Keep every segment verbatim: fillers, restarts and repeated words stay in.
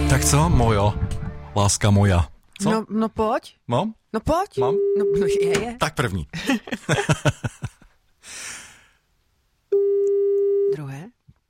Tak co, mojo? Láska moja. Co? No, no pojď. Mám? No pojď. Mám? No, no je, je. Tak první. Druhé.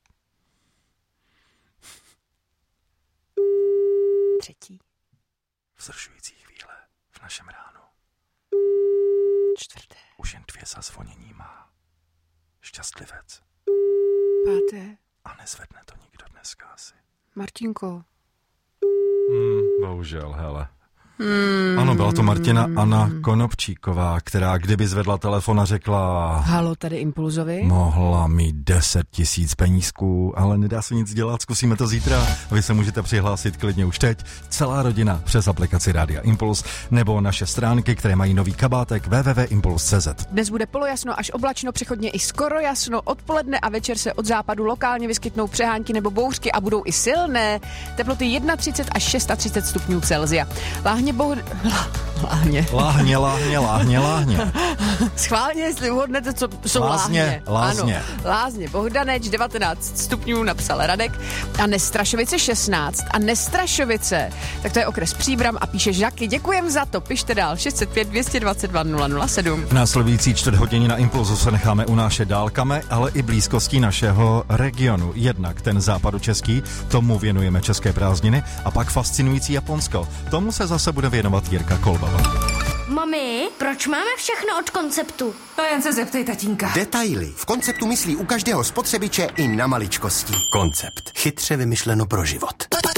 Třetí. Vzrušující chvíle v našem ránu. Čtvrté. Už jen dvě zazvonění má. Šťastlivec. Páté. A nezvedne to nikdo dneska asi. Martinko. Hmm, bohužel, hele. Hmm. Ano, byla to Martina Anna Konopčíková, která kdyby zvedla telefon a řekla... Halo, tady Impulzovi. Mohla mít deset tisíc penízků, ale nedá se nic dělat, zkusíme to zítra. Vy se můžete přihlásit klidně už teď. Celá rodina přes aplikaci Rádia Impuls nebo naše stránky, které mají nový kabátek w w w tečka impuls tečka c z. Dnes bude polojasno až oblačno, přechodně i skoro jasno. Odpoledne a večer se od západu lokálně vyskytnou přehánky nebo bouřky a budou i silné. Teploty třicet jedna až třicet šest stupňů Celsia. Láhně bohu... Láhně. Láhně, láhně, láhně, láhně. Schválně, jestli uhodnete, co jsou Lázně, láhně. lázně. Ano, lázně. Bohdaneč devatenáct stupňů napsal Radek. A Nestrašovice šestnáct. A Nestrašovice, tak to je okres Příbram a píše Žaky. Děkujem za to, pište dál. šest set pět dvě dva dva nula nula sedm. V následující čtvrt hodiny na Impulzu se necháme unášet dálkami, ale i blízkostí našeho regionu. Jednak ten západočeský, tomu věnujeme české prázdniny, a pak fascinující Japonsko. Tomu se zase bude věnovat Jirka Kolbava. Mami, proč máme všechno od Konceptu? To jen se zeptej tatínka. Detaily. V Konceptu myslí u každého spotřebiče i na maličkosti. Koncept. Chytře vymyšleno pro život.